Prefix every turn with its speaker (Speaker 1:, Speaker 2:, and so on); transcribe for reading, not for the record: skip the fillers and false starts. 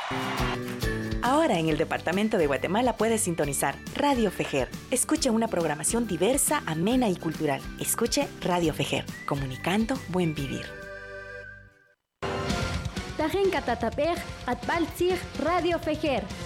Speaker 1: Ahora en el departamento de Guatemala puedes sintonizar Radio Fejer. Escuche una programación diversa, amena y cultural. Escuche Radio Fejer, comunicando buen vivir.
Speaker 2: Tajen Catatapej, Atbaltzig, Radio Fejer.